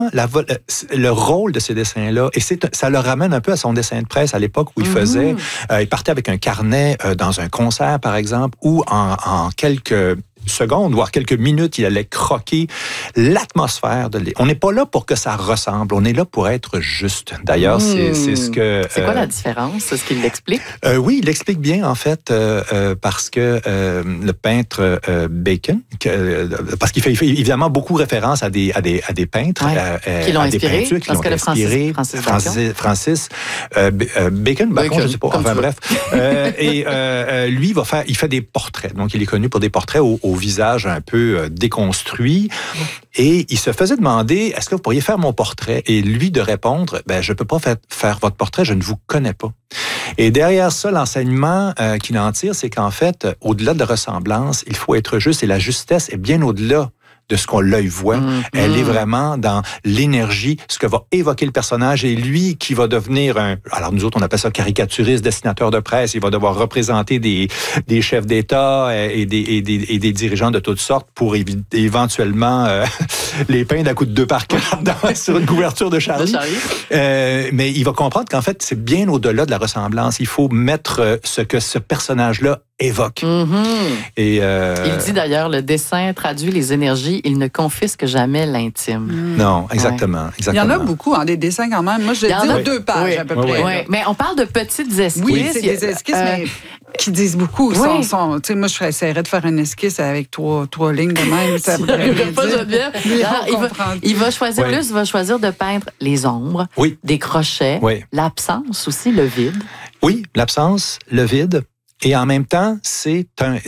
le rôle de ces dessins-là, et ça le ramène un peu à son dessin de presse à l'époque où il faisait, il partait avec un carnet dans un concert, par exemple, où en quelques secondes, voire quelques minutes, il allait croquer l'atmosphère de l'île. On n'est pas là pour que ça ressemble, on est là pour être juste. D'ailleurs, c'est ce que... C'est quoi la différence? C'est ce qu'il l'explique? Oui, il l'explique bien, en fait, parce que le peintre Bacon, parce qu'il fait évidemment beaucoup référence à des peintres, qui l'ont à inspiré, des peintures qui l'ont inspiré. Francis Bacon, je sais pas, enfin bref. Et lui, il fait des portraits. Donc, il est connu pour des portraits au visage un peu déconstruit. Et il se faisait demander, est-ce que vous pourriez faire mon portrait? Et lui de répondre, je ne peux pas faire votre portrait, je ne vous connais pas. Et derrière ça, l'enseignement qu'il en tire, c'est qu'en fait, au-delà de la ressemblance, il faut être juste, et la justesse est bien au-delà de ce qu'on l'œil voit. Elle est vraiment dans l'énergie, ce que va évoquer le personnage, et lui qui va devenir alors nous autres on appelle ça caricaturiste, dessinateur de presse, il va devoir représenter des chefs d'État et des dirigeants de toutes sortes pour éventuellement les peindre à coups de 2 par 4 sur une couverture de Charlie. Mais il va comprendre qu'en fait c'est bien au-delà de la ressemblance. Il faut mettre ce que ce personnage-là évoque. Et il dit d'ailleurs, le dessin traduit les énergies, il ne confisque jamais l'intime. Non, exactement. Il y en a beaucoup, des dessins quand même. Moi, je dis 2 pages à peu près. Oui. Mais on parle de petites esquisses. Oui, c'est des esquisses, mais qui disent beaucoup. Moi, je essaierais de faire une esquisse avec 3 lignes de même. Ça il va choisir il va choisir de peindre les ombres, des crochets, l'absence aussi, le vide. Oui, l'absence, le vide. Et en même temps, c'est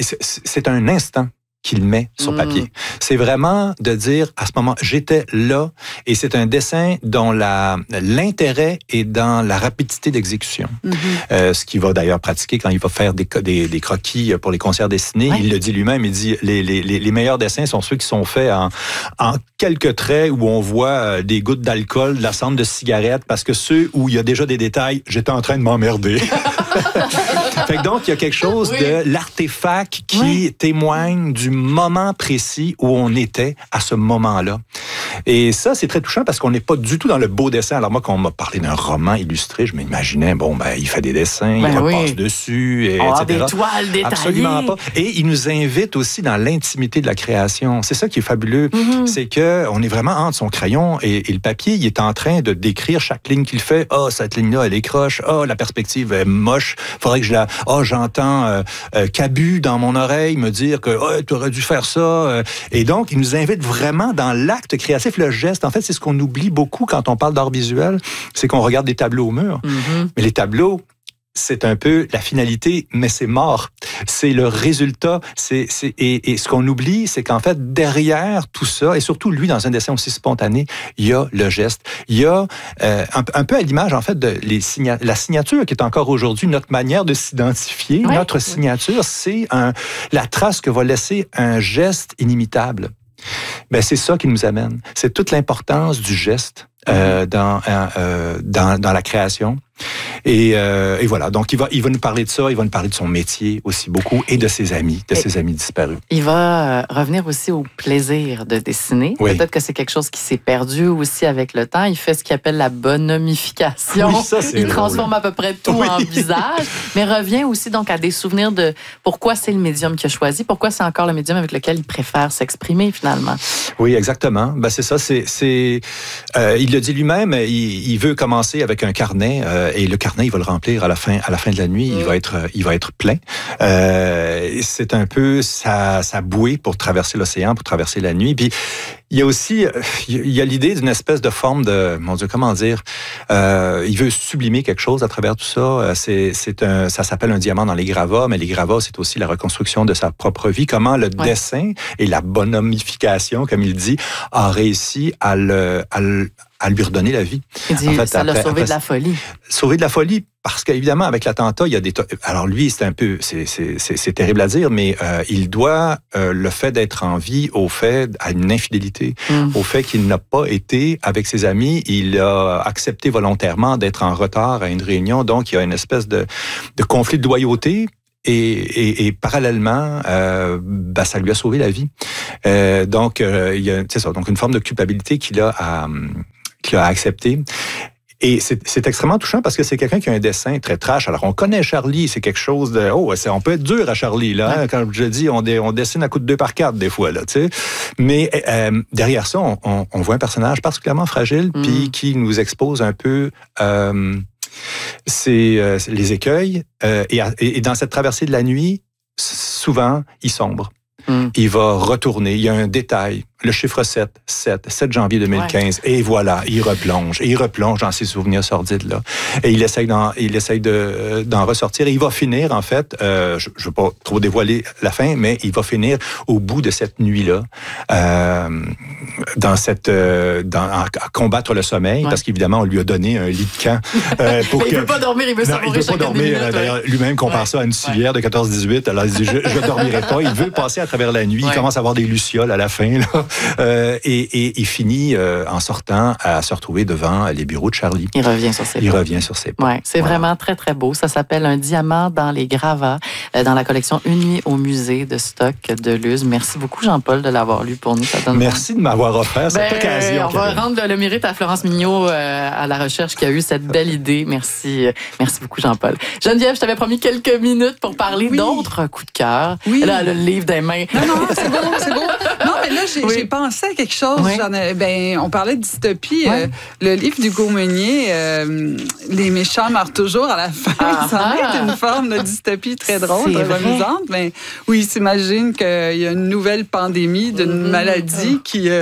un instant qu'il met sur papier. C'est vraiment de dire, à ce moment, j'étais là, et c'est un dessin dont l'intérêt est dans la rapidité d'exécution. Ce qu'il va d'ailleurs pratiquer quand il va faire des croquis pour les concerts dessinés. Il le dit lui-même, il dit, les meilleurs dessins sont ceux qui sont faits en quelques traits où on voit des gouttes d'alcool, de la cendre de cigarette, parce que ceux où il y a déjà des détails, j'étais en train de m'emmerder. Fait que donc, il y a quelque chose de l'artefact qui témoigne du moment précis où on était à ce moment-là. Et ça, c'est très touchant parce qu'on n'est pas du tout dans le beau dessin. Alors moi, quand on m'a parlé d'un roman illustré, je m'imaginais, il fait des dessins, il repasse dessus, etc. Des toiles détaillées. Absolument pas. Et il nous invite aussi dans l'intimité de la création. C'est ça qui est fabuleux. C'est qu'on est vraiment entre son crayon et le papier. Il est en train de décrire chaque ligne qu'il fait. Cette ligne-là, elle est croche. La perspective est moche. Faudrait que je la... j'entends Cabu dans mon oreille me dire que tu aurais dû faire ça. Et donc, il nous invite vraiment dans l'acte créatif, le geste. En fait, c'est ce qu'on oublie beaucoup quand on parle d'art visuel, c'est qu'on regarde des tableaux au mur. Mais les tableaux, c'est un peu la finalité, mais c'est mort. C'est le résultat. Et ce qu'on oublie, c'est qu'en fait, derrière tout ça, et surtout lui, dans un dessin aussi spontané, il y a le geste. Il y a un peu à l'image, en fait, de la signature qui est encore aujourd'hui notre manière de s'identifier. Notre signature, c'est la trace que va laisser un geste inimitable. C'est ça qui nous amène. C'est toute l'importance du geste dans la création. Et voilà. Donc, il va nous parler de ça. Il va nous parler de son métier aussi beaucoup et de ses amis disparus. Il va revenir aussi au plaisir de dessiner. Peut-être que c'est quelque chose qui s'est perdu aussi avec le temps. Il fait ce qu'il appelle la bonhomification. Il transforme à peu près tout en visage, mais revient aussi donc à des souvenirs de pourquoi c'est le médium qu'il a choisi, pourquoi c'est encore le médium avec lequel il préfère s'exprimer finalement. Oui, exactement. C'est ça. Il le dit lui-même. Il veut commencer avec un carnet. Et le carnet, il va le remplir à la fin de la nuit. Il va être plein. C'est un peu sa bouée pour traverser l'océan, pour traverser la nuit. Puis il y a aussi l'idée d'une espèce de forme de, mon Dieu, comment dire, il veut sublimer quelque chose à travers tout ça. Ça s'appelle un diamant dans les gravats, mais les gravats, c'est aussi la reconstruction de sa propre vie. Comment le dessin et la bonhomification, comme il dit, a réussi à lui redonner la vie. Il dit, ça l'a sauvé de la folie. Sauvé de la folie, parce qu'évidemment, avec l'attentat, il y a des... Alors lui, c'est terrible à dire, mais il doit le fait d'être en vie à une infidélité, au fait qu'il n'a pas été avec ses amis. Il a accepté volontairement d'être en retard à une réunion, donc il y a une espèce de conflit de loyauté. et parallèlement, ça lui a sauvé la vie. Donc, il y a, c'est ça, donc une forme de culpabilité qu'il a acceptée. Et c'est extrêmement touchant parce que c'est quelqu'un qui a un dessin très trash. Alors, on connaît Charlie, c'est quelque chose de... on peut être dur à Charlie, là. Hein? Quand je dis, on dessine à coup de 2x4 des fois, là, tu sais. Mais derrière ça, on voit un personnage particulièrement fragile, puis qui nous expose un peu... les écueils. Et dans cette traversée de la nuit, souvent, il sombre. Il va retourner. Il y a un détail. Le chiffre 7 janvier 2015. Ouais. Et voilà, il replonge dans ses souvenirs sordides, là. Et il essaye d'en ressortir. Et il va finir, en fait, je ne veux pas trop dévoiler la fin, mais il va finir au bout de cette nuit-là, à combattre le sommeil, parce qu'évidemment, on lui a donné un lit de camp. Il ne peut pas dormir, il veut savourer chaque minute. D'ailleurs, lui-même compare ça à une civière de 14-18. Alors, il dit, je ne dormirai pas. Il veut passer à travers la nuit. Il commence à avoir des lucioles à la fin, là. Et il finit en sortant à se retrouver devant les bureaux de Charlie. Il revient sur ses pas. Ouais, c'est vraiment très, très beau. Ça s'appelle Un diamant dans les gravats, dans la collection Une nuit au musée de stock de Luz. Merci beaucoup, Jean-Paul, de l'avoir lu pour nous. Merci de m'avoir offert cette occasion. On va rendre le mérite à Florence Mignot à la recherche qui a eu cette belle idée. Merci beaucoup, Jean-Paul. Geneviève, je t'avais promis quelques minutes pour parler d'autres coups de cœur. Oui. Là, le livre des mains. Non, c'est beau. Non, mais là, j'ai pensé à quelque chose. On parlait de dystopie. Le livre d'Hugo Meunier, Les méchants meurent toujours à la fin. Ça va être une forme de dystopie très drôle, très amusante. Mais oui, il s'imagine qu'il y a une nouvelle pandémie d'une maladie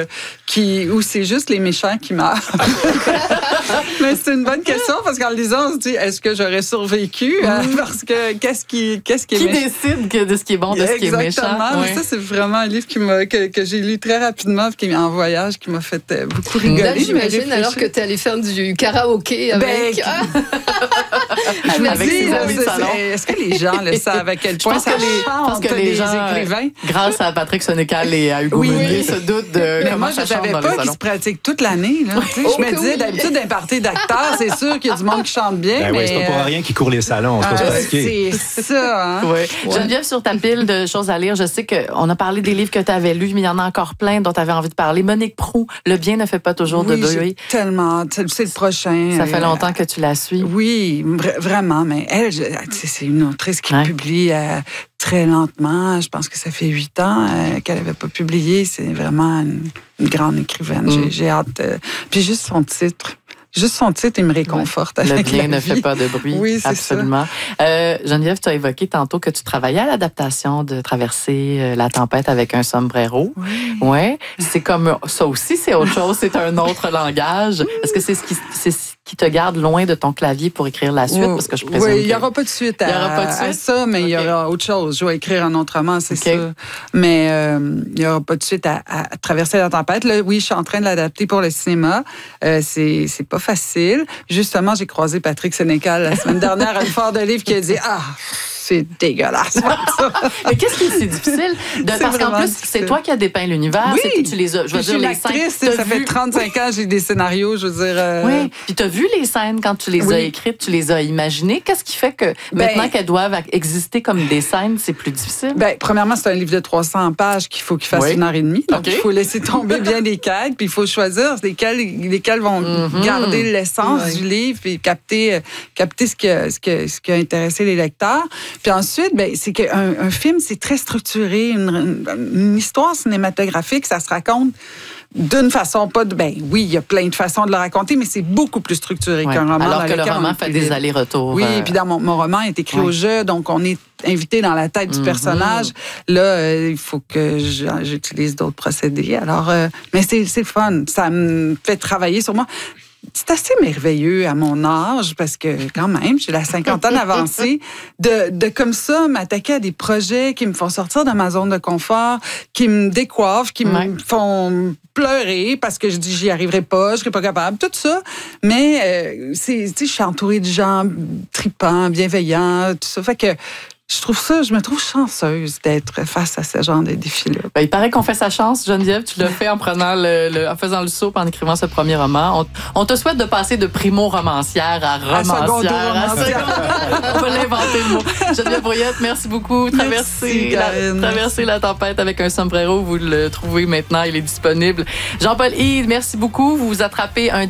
où c'est juste les méchants qui meurent. Mais c'est une bonne question parce qu'en le lisant, on se dit, est-ce que j'aurais survécu? Parce que qu'est-ce qui est méchant? Qui décide de ce qui est bon, de ce qui est méchant? Exactement. Ça, c'est vraiment un livre que j'ai lu très rapidement, qui en voyage, qui m'a fait beaucoup rigoler. Là, j'imagine alors que tu es allé faire du karaoké avec... Je me dis, est-ce que les gens le savent à quel point ça chante les écrivains? Grâce à Patrick Sénécal et à Hugo Meunier, se doutent de comment ça chante dans les salons. Mais moi, je ne savais pas qu'ils se pratiquent toute l'année. Je me disais, d'habitude, d'un party d'acteurs, c'est sûr qu'il y a du monde qui chante bien. Mais c'est pas pour rien qu'ils courent les salons. C'est ça. Hein? Geneviève, sur ta pile de choses à lire, je sais qu'on a parlé des livres que tu avais lus, mais il y en a encore plein dont tu avais envie de parler. Monique Proulx, Le bien ne fait pas toujours de bruit. Tellement. C'est le prochain. Ça fait longtemps que tu la suis. Oui, vraiment. Mais elle, c'est une autrice qui publie très lentement. Je pense que ça fait 8 ans qu'elle n'avait pas publié. C'est vraiment une grande écrivaine. J'ai hâte. Puis juste son titre, il me réconforte. Le bien ne fait pas de bruit. Oui, c'est absolument. Geneviève, tu as évoqué tantôt que tu travaillais à l'adaptation de Traverser la tempête avec un sombrero. Oui. C'est comme ça aussi, c'est autre chose. C'est un autre langage. Est-ce que c'est ce qui te garde loin de ton clavier pour écrire la suite? Parce que je présume il n'y aura pas de suite à ça, mais il y aura autre chose. Je vais écrire un autre roman, c'est ça. Mais il n'y aura pas de suite à Traverser la tempête. Là, oui, je suis en train de l'adapter pour le cinéma. C'est pas facile. Justement, j'ai croisé Patrick Sénécal la semaine dernière à une foire de livres qui a dit c'est dégueulasse. Mais qu'est-ce qui est si difficile? Parce qu'en plus, c'est toi qui as dépeint l'univers. Oui. Tu les as, je veux dire, les scènes. Ça fait 35 ans que j'ai des scénarios, je veux dire. Oui. Puis tu as vu les scènes quand tu les as écrites, tu les as imaginées. Qu'est-ce qui fait que maintenant qu'elles doivent exister comme des scènes, c'est plus difficile? Premièrement, c'est un livre de 300 pages qu'il faut qu'il fasse 1h30. Donc, il faut laisser tomber bien les quêtes, puis il faut choisir lesquels vont garder l'essence du livre et capter ce qui a intéressé les lecteurs. Puis ensuite, c'est qu'un film, c'est très structuré. Une histoire cinématographique, ça se raconte d'une façon oui, il y a plein de façons de le raconter, mais c'est beaucoup plus structuré qu'un roman. Alors que le roman fait des allers-retours. Oui, puis dans mon roman est écrit au jeu, donc on est invité dans la tête du personnage. Là, il faut que j'utilise d'autres procédés. Alors, mais c'est le fun. Ça me fait travailler sur moi. C'est assez merveilleux à mon âge, parce que quand même, j'ai la cinquantaine avancée, de comme ça m'attaquer à des projets qui me font sortir de ma zone de confort, qui me décoiffent, qui me font pleurer parce que je dis j'y arriverai pas, je serai pas capable, tout ça. Mais je suis entourée de gens tripants, bienveillants, tout ça. Fait que je me trouve chanceuse d'être face à ce genre de défi-là. Ben, il paraît qu'on fait sa chance, Geneviève. Tu l'as fait en prenant en faisant le saut, en écrivant ce premier roman. On te souhaite de passer de primo-romancière à romancière. On va l'inventer le mot. Geneviève Brouillette, merci beaucoup. Traverser la tempête avec un sombrero, vous le trouvez maintenant, il est disponible. Jean-Paul Hyde, merci beaucoup. Vous attrapez un